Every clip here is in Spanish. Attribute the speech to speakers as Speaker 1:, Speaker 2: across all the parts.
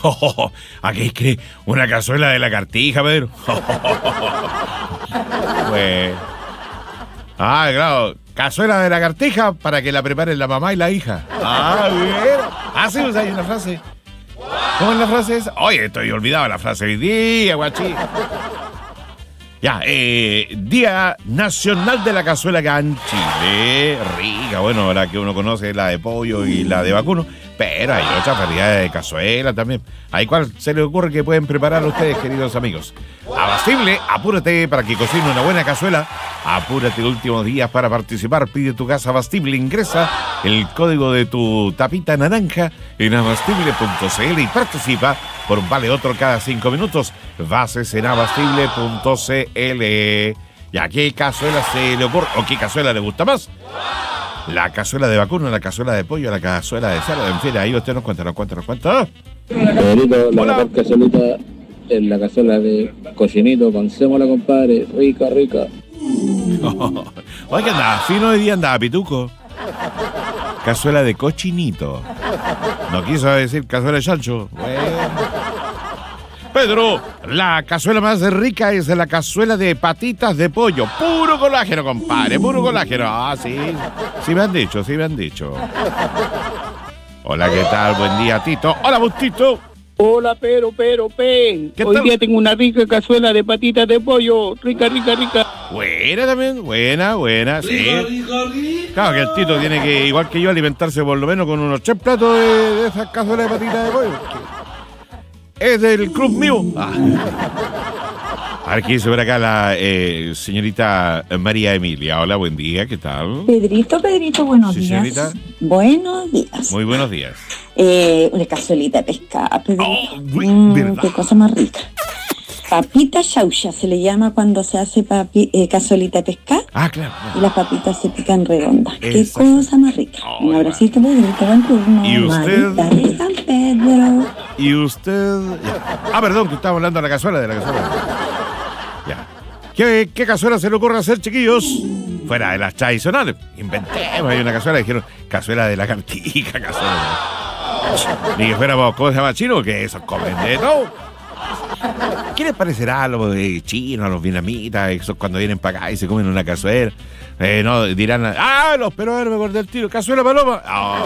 Speaker 1: Aquí es que una cazuela de la cartija, Pedro. Pues... claro, cazuela de la cartija para que la preparen la mamá y la hija. Bien. Sí, pues hay una frase. ¿Cómo es la frase esa? Oye, estoy olvidado la frase hoy día, guachi. Ya, Día Nacional de la Cazuela acá en Chile. Rica, bueno, ahora que uno conoce la de pollo y la de vacuno, pero hay otras variedades de cazuela también. ¿A cuál se le ocurre que pueden preparar ustedes, queridos amigos? Abastible, apúrate para que cocine una buena cazuela. Apúrate los últimos días para participar. Pide tu gas Abastible, ingresa el código de tu tapita naranja en abastible.cl y participa por un vale otro cada 5 minutos. Bases en abastible.cl. ¿Y a qué cazuela se le ocurre o qué cazuela le gusta más? La cazuela de vacuno, la cazuela de pollo, la cazuela de cerdo, en fin, ahí usted nos cuenta.
Speaker 2: Pedrito, la mejor cazuelita es la cazuela de cochinito con sémola, compadre, rica.
Speaker 1: Oye, que andaba fino hoy día, andaba pituco. Cazuela de cochinito. No quiso decir cazuela de chancho. Pedro, la cazuela más rica es la cazuela de patitas de pollo. Puro colágeno, compadre, puro colágeno. Sí. Sí me han dicho. Hola, ¿qué tal? Buen día, Tito. Hola, Bustito.
Speaker 3: Hola, pero. Hoy día tengo una rica cazuela de patitas de pollo. Rica.
Speaker 1: Buena también, buena, sí. Rica. Claro que el Tito tiene que, igual que yo, alimentarse por lo menos con unos 3 platos de esas cazuelas de patitas de pollo. Es del club mío. A ver, ¿qué dice por acá la señorita María Emilia? Hola, buen día, ¿qué tal?
Speaker 4: Pedrito, buenos días.
Speaker 1: Señorita.
Speaker 4: Buenos días.
Speaker 1: Muy buenos días.
Speaker 4: Una cazuelita de pescado, Pedrito.
Speaker 1: ¿Verdad?
Speaker 4: Qué cosa más rica. Papita chaucha se le llama cuando se hace cazuelita de pescado.
Speaker 1: Claro.
Speaker 4: Y las papitas se pican redondas.
Speaker 1: Exacto.
Speaker 4: Qué cosa más rica. Un abracito, Pedrito, buen turno.
Speaker 1: ¿Y usted?
Speaker 4: Marita de San Pedro.
Speaker 1: ¿Y usted? Perdón, que estaba hablando de la cazuela. Ya. ¿Qué cazuela se le ocurre hacer, chiquillos? Fuera de las tradicionales. Inventemos ahí una cazuela. Dijeron, cazuela de la cartija, cazuela. Ni que fuéramos, ¿cómo se llama? Chino, que esos comen de todo. ¿Qué les parecerá a los chinos, a los vietnamitas, esos cuando vienen para acá y se comen una cazuela? No, dirán, los peruanos, me acordé del tiro, cazuela paloma.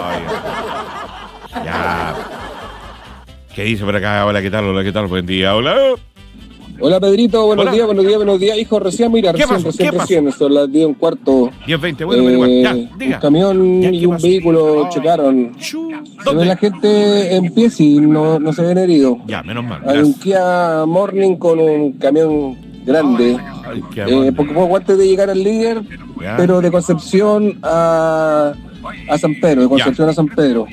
Speaker 1: Ya. ¿Qué dice por acá? Hola, ¿qué tal? Buen día, hola.
Speaker 2: Hola, Pedrito, buenos días, hijo. Recién, son las 10:15.
Speaker 1: 10:20, bueno, ya, diga.
Speaker 2: Un camión y un vehículo chocaron. Se ve la gente en pie y no se ven heridos.
Speaker 1: Ya, menos mal.
Speaker 2: Hay un Kia Morning con un camión grande. Porque fue antes de llegar al líder, pero de Concepción a San Pedro, a San Pedro.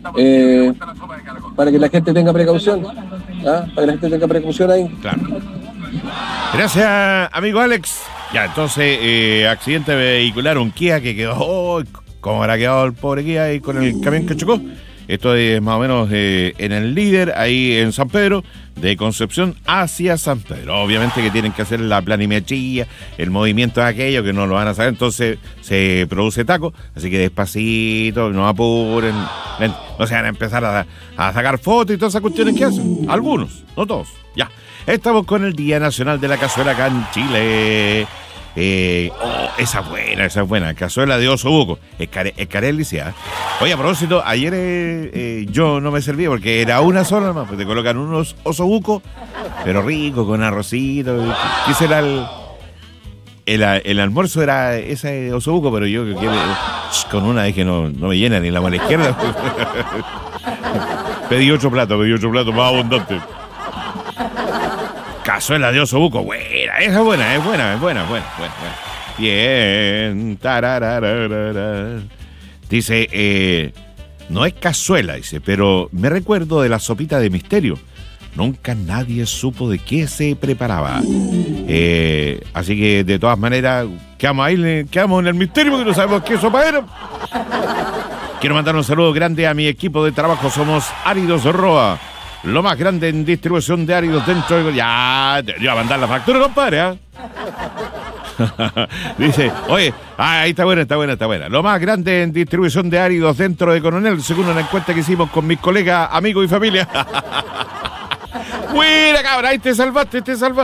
Speaker 2: Para que la gente tenga precaución. Para que la gente tenga precaución ahí.
Speaker 1: Claro. Gracias, amigo Alex. Ya, entonces, accidente vehicular, un Kia que quedó... ¿Cómo habrá quedado el pobre Kia ahí con el camión que chocó? Esto es más o menos en el líder, ahí en San Pedro, de Concepción hacia San Pedro. Obviamente que tienen que hacer la planimetría, el movimiento de aquello que no lo van a saber, entonces se produce taco, así que despacito, no apuren, no se van a empezar a sacar fotos y todas esas cuestiones que hacen. Algunos, no todos. Ya, estamos con el Día Nacional de la Cazuela acá en Chile. Esa es buena, cazuela de oso buco, es carelicia. Oye, a propósito, ayer yo no me serví porque era una sola nomás, pues te colocan unos oso buco, pero rico, con arrocito. ¿Qué será el almuerzo? Era ese oso buco, pero yo con una dije no me llena ni la mano izquierda. Pedí otro plato más abundante. Cazuela de oso buco, buena, esa es buena. Bien, tarararara. Dice, no es cazuela, dice, pero me recuerdo de la sopita de misterio. Nunca nadie supo de qué se preparaba. Así que, de todas maneras, quedamos en el misterio porque no sabemos qué sopa era. Quiero mandar un saludo grande a mi equipo de trabajo. Somos Áridos Roa, lo más grande en distribución de áridos dentro de... Ya, te voy a mandar la factura, compadre, Dice, oye, ahí está buena. Lo más grande en distribución de áridos dentro de Coronel, según una encuesta que hicimos con mis colegas, amigos y familia. Buena, cabra, ahí te salvaste.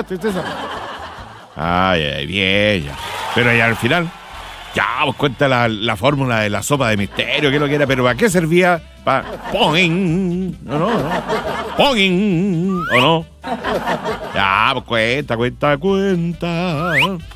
Speaker 1: Ay, bien, ya. Pero ahí al final, ya, vos cuenta la fórmula de la sopa de misterio, que lo que era, pero ¿para qué servía? Para... ¡Poing! No. ¡Poing! ¿O no? Ya, pues cuenta.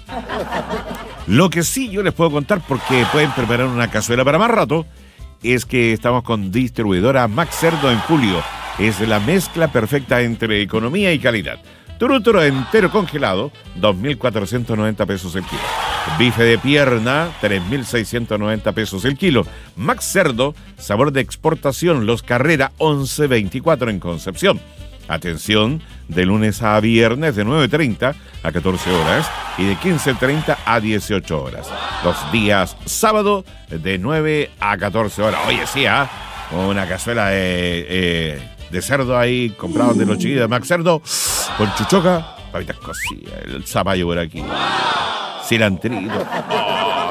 Speaker 1: Lo que sí yo les puedo contar, porque pueden preparar una cazuela para más rato, es que estamos con distribuidora Max Cerdo en Julio. Es la mezcla perfecta entre economía y calidad. Turuturo entero congelado, 2.490 pesos el kilo. Bife de pierna, 3.690 pesos el kilo. Max Cerdo, sabor de exportación, Los Carrera, 1124 en Concepción. Atención, de lunes a viernes de 9:30 a 14 horas y de 15:30 a 18 horas. Los días sábado de 9 a 14 horas. Oye, sí, una cazuela de cerdo ahí, comprado de los chiquillos de Max Cerdo, con chuchoca, papitas cocidas, el zapallo por aquí, cilantrito. Oh.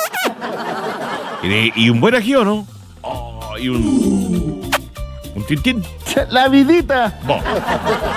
Speaker 1: Y un buen ají, ¿o no? Oh, y un tintín.
Speaker 5: La vidita.
Speaker 1: Bon.